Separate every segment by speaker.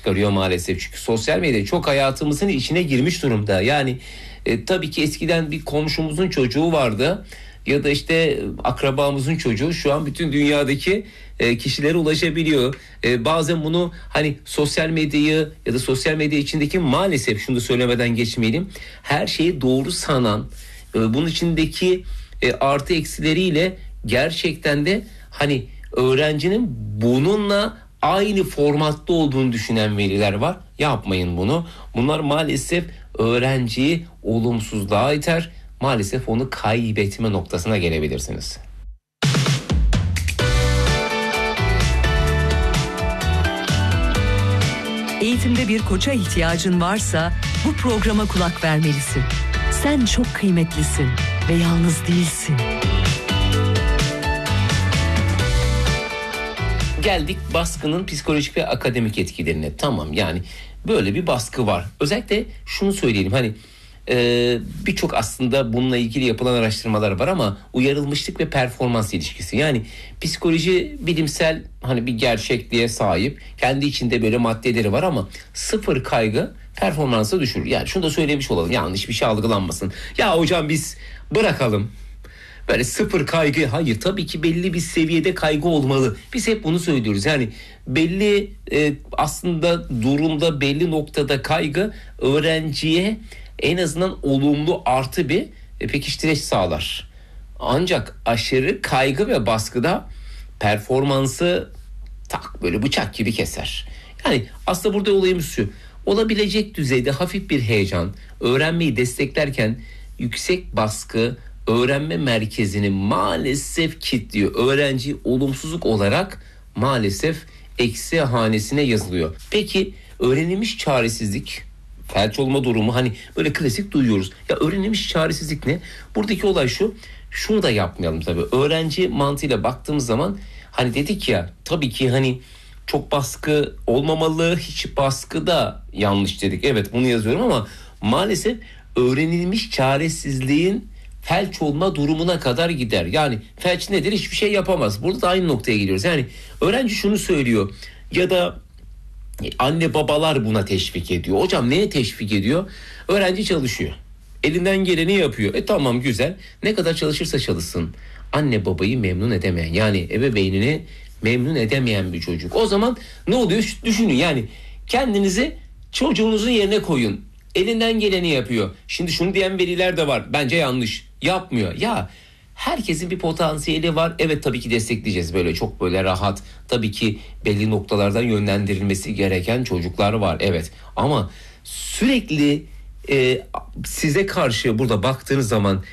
Speaker 1: çıkarıyor maalesef. Çünkü sosyal medya çok hayatımızın içine girmiş durumda. Yani tabii ki eskiden bir komşumuzun çocuğu vardı ya da işte akrabamızın çocuğu şu an bütün dünyadaki kişilere ulaşabiliyor. Bazen bunu hani sosyal medyayı ya da sosyal medya içindeki, maalesef şunu da söylemeden geçmeyelim, her şeyi doğru sanan, bunun içindeki artı eksileriyle gerçekten de hani öğrencinin bununla aynı formatta olduğunu düşünen veliler var. Yapmayın bunu. Bunlar maalesef öğrenciyi olumsuzluğa iter. Maalesef onu kaybetme noktasına gelebilirsiniz.
Speaker 2: Eğitimde bir koça ihtiyacın varsa bu programa kulak vermelisin. Sen çok kıymetlisin ve yalnız değilsin.
Speaker 1: Geldik baskının psikolojik ve akademik etkilerine. Tamam, yani böyle bir baskı var. Özellikle şunu söyleyelim, hani birçok aslında bununla ilgili yapılan araştırmalar var ama uyarılmışlık ve performans ilişkisi. Yani psikoloji bilimsel hani bir gerçekliğe sahip. Kendi içinde böyle maddeleri var ama sıfır kaygı performansı düşürür. Yani şunu da söylemiş olalım, yanlış bir şey algılanmasın. Ya hocam biz bırakalım. Böyle sıfır kaygı. Hayır, tabii ki belli bir seviyede kaygı olmalı. Biz hep bunu söylüyoruz. Yani belli aslında durumda, belli noktada kaygı öğrenciye en azından olumlu artı bir pekiştireç sağlar. Ancak aşırı kaygı ve baskıda performansı böyle bıçak gibi keser. Yani aslında burada olayımız şu: olabilecek düzeyde hafif bir heyecan, öğrenmeyi desteklerken yüksek baskı öğrenme merkezini maalesef kilitliyor. Öğrenci olumsuzluk olarak maalesef eksi hanesine yazılıyor. Peki öğrenilmiş çaresizlik, felç olma durumu, hani böyle klasik duyuyoruz. Ya öğrenilmiş çaresizlik ne? Buradaki olay şu: şunu da yapmayalım tabii. Öğrenci mantığıyla baktığımız zaman hani dedik ya, tabii ki hani çok baskı olmamalı, hiç baskı da yanlış dedik. Evet, bunu yazıyorum ama maalesef öğrenilmiş çaresizliğin felç olma durumuna kadar gider. Yani felç nedir? Hiçbir şey yapamaz. Burada da aynı noktaya geliyoruz. Yani öğrenci şunu söylüyor ya da anne babalar buna teşvik ediyor. Hocam neye teşvik ediyor? Öğrenci çalışıyor. Elinden geleni yapıyor. Tamam, güzel. Ne kadar çalışırsa çalışsın. Anne babayı memnun edemeyen, yani ebeveynini memnun edemeyen bir çocuk. O zaman ne oluyor? Düşünün, yani kendinizi çocuğunuzun yerine koyun. Elinden geleni yapıyor. Şimdi şunu diyen veliler de var. Bence yanlış. Yapmıyor. Ya herkesin bir potansiyeli var. Evet, tabii ki destekleyeceğiz. Böyle çok böyle rahat. Tabii ki belli noktalardan yönlendirilmesi gereken çocuklar var. Evet. Ama sürekli size karşı burada baktığınız zaman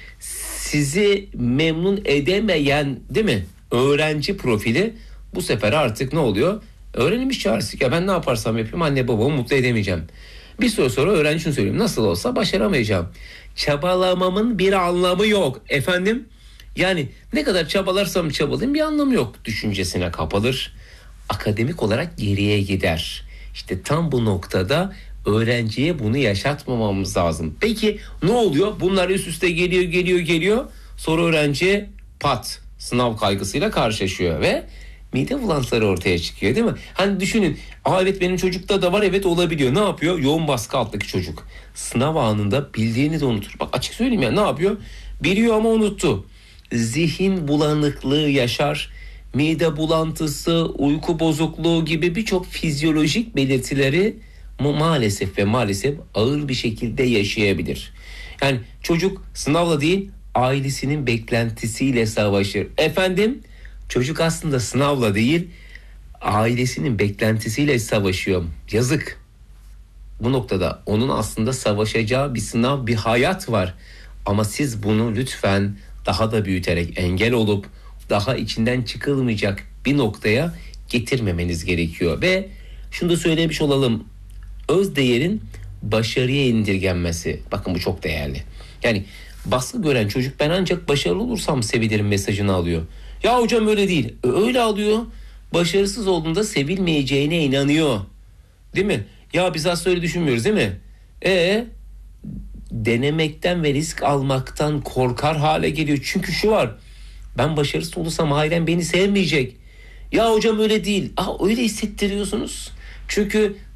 Speaker 1: sizi memnun edemeyen, değil mi, öğrenci profili bu sefer artık ne oluyor? Öğrenilmiş çaresizlik. Ya ben ne yaparsam yapayım anne babamı mutlu edemeyeceğim. Bir süre sonra öğrenci şunu söyleyeyim: nasıl olsa başaramayacağım. Çabalamamın bir anlamı yok efendim. Yani ne kadar çabalarsam çabalayayım bir anlamı yok düşüncesine kapılır. Akademik olarak geriye gider. İşte tam bu noktada öğrenciye bunu yaşatmamamız lazım. Peki ne oluyor? Bunlar üst üste geliyor. Sonra öğrenci pat sınav kaygısıyla karşılaşıyor ve mide bulantıları ortaya çıkıyor, değil mi? Hani düşünün, evet benim çocukta da var, evet olabiliyor. Ne yapıyor? Yoğun baskı alttaki çocuk sınav anında bildiğini de unutur. Bak açık söyleyeyim ya, ne yapıyor? Biliyor ama unuttu. Zihin bulanıklığı yaşar. Mide bulantısı, uyku bozukluğu gibi birçok fizyolojik belirtileri maalesef ağır bir şekilde yaşayabilir. Yani çocuk sınavla değil, ailesinin beklentisiyle savaşır. Efendim, çocuk aslında sınavla değil, ailesinin beklentisiyle savaşıyor. Yazık. Bu noktada onun aslında savaşacağı bir sınav, bir hayat var. Ama siz bunu lütfen daha da büyüterek, engel olup daha içinden çıkılmayacak bir noktaya getirmemeniz gerekiyor. Ve şunu da söylemiş olalım: öz değerin başarıya indirgenmesi. Bakın bu çok değerli. Yani baskı gören çocuk ben ancak başarılı olursam sevilirim mesajını alıyor. Ya hocam öyle değil. Öyle alıyor. Başarısız olduğunda sevilmeyeceğine inanıyor. Değil mi? Ya biz aslında öyle düşünmüyoruz, değil mi? Denemekten ve risk almaktan korkar hale geliyor. Çünkü şu var: ben başarısız olursam ailem beni sevmeyecek. Ya hocam öyle değil. Öyle hissettiriyorsunuz. Çünkü